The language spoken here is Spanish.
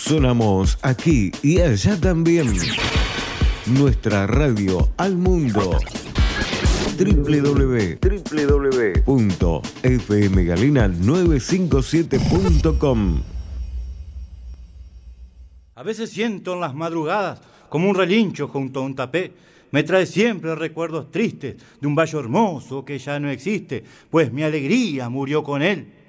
Sonamos aquí y allá también. Nuestra radio al mundo. www.fmgalena957.com. A veces siento en las madrugadas como un relincho junto a un tapé. Me trae siempre recuerdos tristes de un valle hermoso que ya no existe, pues mi alegría murió con él.